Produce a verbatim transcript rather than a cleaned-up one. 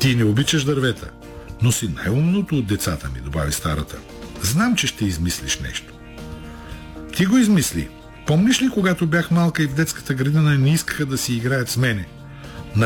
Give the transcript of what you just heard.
Ти не обичаш дървета, но си най-умното от децата ми, добави старата. Знам, че ще измислиш нещо. Ти го измисли. Помниш ли, когато бях малка и в детската градина не искаха да си играят с мене?